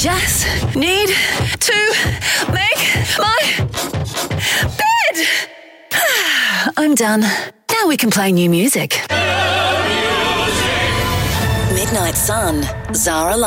just need to make my bed. I'm done. Now we can play new music. Midnight Sun, Zara